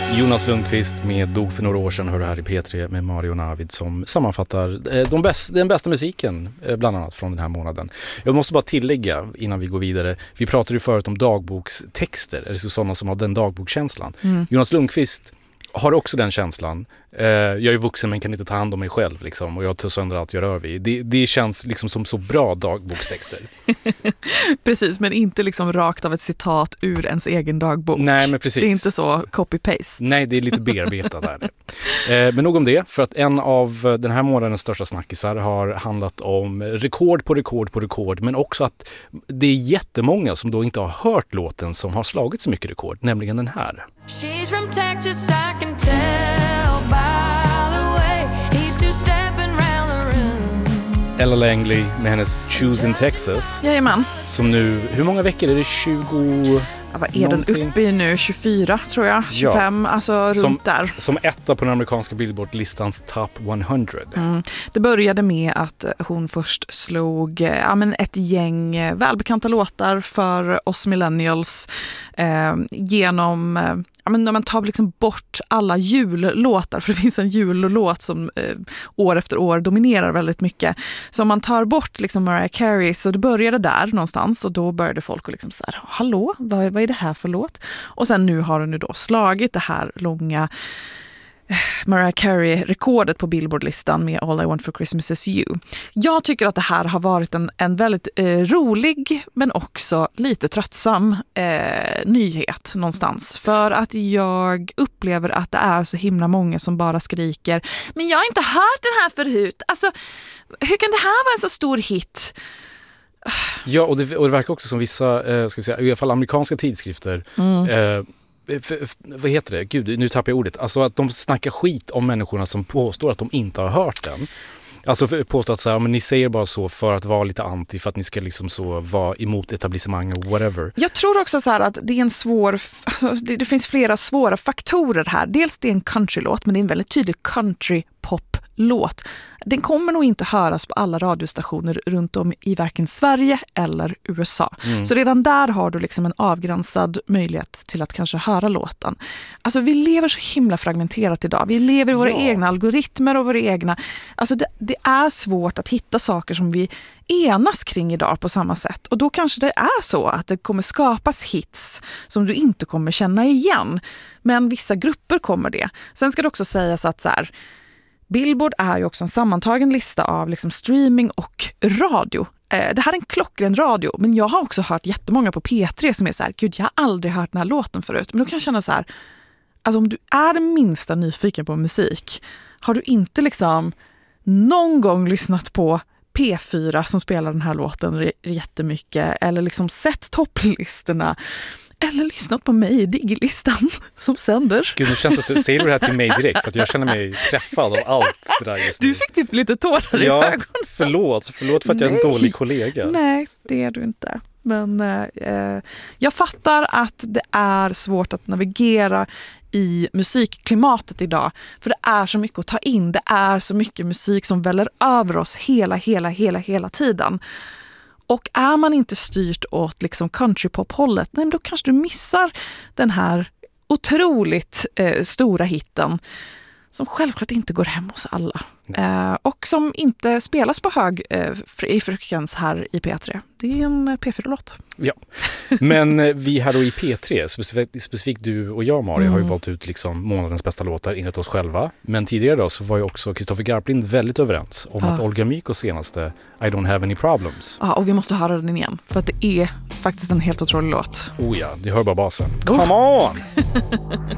Jonas Lundqvist med Dog för några år sedan, hör det här i P3 med Mario Navid som sammanfattar den bästa musiken bland annat från den här månaden. Jag måste bara tillägga innan vi går vidare, vi pratade ju förut om dagbokstexter, eller sådana som har den dagbokskänslan. Jonas Lundqvist har också den känslan. Jag är vuxen men kan inte ta hand om mig själv liksom, och jag tar sönder allt jag rör vid. Det känns liksom som så bra dagbokstexter. Precis, men inte liksom rakt av ett citat ur ens egen dagbok. Nej, men precis. Det är inte så copy-paste. Nej, det är lite bearbetat här. Men nog om det, för att en av den här månadens största snackisar har handlat om rekord på rekord, men också att det är jättemånga som då inte har hört låten som har slagit så mycket rekord, nämligen den här. She's from Texas, I can tell by the way he's two-stepping round the room. Ella Langley med hennes Choose in Texas. Jajamän. Som nu, hur många veckor är det? 20... Ja, vad är den uppe i nu? 24 tror jag, 25, alltså runt där. Som etta på den amerikanska Billboard-listans Top 100. Det började med att hon först slog ett gäng välbekanta låtar för oss millennials genom... när man tar liksom bort alla jullåtar, för det finns en jullåt som år efter år dominerar väldigt mycket. Så om man tar bort liksom Mariah Carey, så det började där någonstans och då började folk liksom så här, hallå, vad är det här för låt? Och sen nu har den ju då slagit det här långa Mariah Carey-rekordet på Billboard-listan med All I Want for Christmas Is You. Jag tycker att det här har varit en väldigt rolig men också lite tröttsam nyhet någonstans. För att jag upplever att det är så himla många som bara skriker, men jag har inte hört den här förut. Alltså, hur kan det här vara en så stor hit? Ja, och det verkar också som vissa, ska vi säga, i alla fall amerikanska tidskrifter, vad heter det? Gud, nu tappar jag ordet. Alltså att de snackar skit om människorna som påstår att de inte har hört den. Alltså påstår att så här, men ni säger bara så för att vara lite anti, för att ni ska liksom så vara emot etablissemang och whatever. Jag tror också så här att det är en svår, det finns flera svåra faktorer här. Dels det är en countrylåt, men det är en väldigt tydlig country-pop-låt. Den kommer nog inte höras på alla radiostationer runt om i varken Sverige eller USA. Så redan där har du liksom en avgränsad möjlighet till att kanske höra låten. Alltså vi lever så himla fragmenterat idag. Vi lever i våra egna algoritmer och våra egna... Alltså det är svårt att hitta saker som vi enas kring idag på samma sätt. Och då kanske det är så att det kommer skapas hits som du inte kommer känna igen. Men vissa grupper kommer det. Sen ska det också sägas att så här, Billboard är ju också en sammantagen lista av liksom streaming och radio. Det här är en klockren radio, men jag har också hört jättemånga på P3 som är så här, gud, jag har aldrig hört den här låten förut. Men då kan jag känna så här, alltså om du är det minsta nyfiken på musik, har du inte liksom någon gång lyssnat på P4 som spelar den här låten jättemycket, eller liksom sett topplistorna, eller lyssnat på mig i Digilistan som sänder. Gud, nu känns det så, säger du det här till mig direkt, för att jag känner mig träffad av allt det där just nu. Du fick typ lite tårar i ögonen. Förlåt för att jag är en dålig kollega. Nej, det är du inte. Men jag fattar att det är svårt att navigera i musikklimatet idag. För det är så mycket att ta in. Det är så mycket musik som väller över oss hela tiden. Och är man inte styrt åt liksom countrypop-hållet, nej, men då kanske du missar den här otroligt stora hitten som självklart inte går hem hos alla. Och som inte spelas på hög i frekvens här i P3. Det är en P4-låt. Ja, men vi här då i P3, specifikt du och jag, Maria, har ju valt ut liksom månadens bästa låtar enligt oss själva. Men tidigare då så var ju också Kristoffer Garplind väldigt överens om att Olga Mykos senaste I Don't Have Any Problems. Ja, och vi måste höra den igen, för att det är faktiskt en helt otrolig låt. Oh ja, det hör bara basen. Come on!